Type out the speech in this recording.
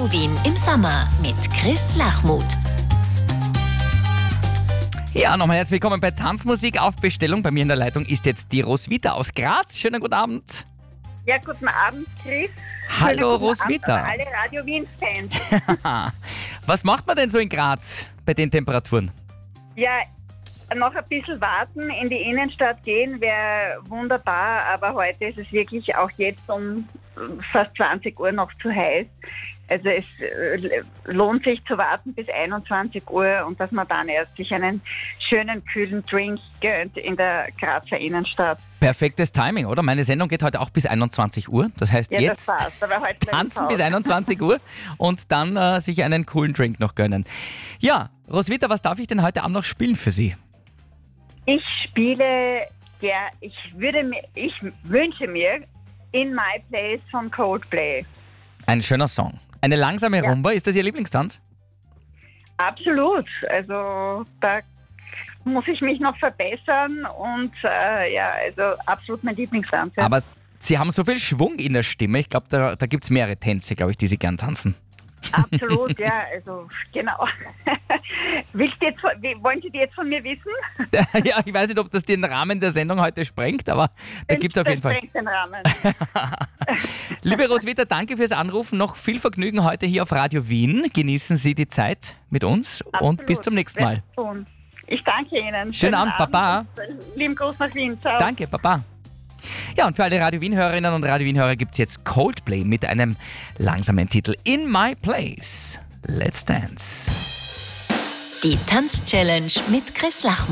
Radio Wien im Sommer mit Chris Lachmuth. Ja, nochmal herzlich willkommen bei Tanzmusik auf Bestellung. Bei mir in der Leitung ist jetzt die Roswitha aus Graz. Schönen guten Abend. Ja, guten Abend, Chris. Hallo Schönen guten Roswitha. Abend an alle Radio Wien-Fans. Was macht man denn so in Graz bei den Temperaturen? Ja, noch ein bisschen warten, in die Innenstadt gehen wäre wunderbar, aber heute ist es wirklich auch jetzt um fast 20 Uhr noch zu heiß. Also es lohnt sich zu warten bis 21 Uhr und dass man dann erst sich einen schönen, kühlen Drink gönnt in der Grazer Innenstadt. Perfektes Timing, oder? Meine Sendung geht heute auch bis 21 Uhr. Das heißt, Ja, jetzt das passt, aber heute tanzen bis 21 Uhr und dann sich einen coolen Drink noch gönnen. Ja, Roswitha, was darf ich denn heute Abend noch spielen für Sie? Ich spiele, ich wünsche mir In My Place von Coldplay. Ein schöner Song. Eine langsame Ja. Rumba, ist das Ihr Lieblingstanz? Absolut. Also da muss ich mich noch verbessern und also absolut mein Lieblingstanz. Ja. Aber Sie haben so viel Schwung in der Stimme. Ich glaube, da gibt es mehrere Tänze, glaube ich, die Sie gern tanzen. Absolut, ja, also genau. Wollen Sie die jetzt von mir wissen? Ja, ich weiß nicht, ob das den Rahmen der Sendung heute sprengt, aber da gibt es auf jeden Fall. Das sprengt den Rahmen. Liebe Roswitha, danke fürs Anrufen. Noch viel Vergnügen heute hier auf Radio Wien. Genießen Sie die Zeit mit uns und Absolut. bis zum nächsten Mal. Werde ich tun. Ich danke Ihnen. Schönen Abend, Baba. und lieben Gruß nach Wien. Ciao. Danke, Baba. Ja, und für alle Radio Wien-Hörerinnen und Radio Wien-Hörer gibt es jetzt Coldplay mit einem langsamen Titel In My Place. Let's Dance. Die Tanz-Challenge mit Chris Lachmuth.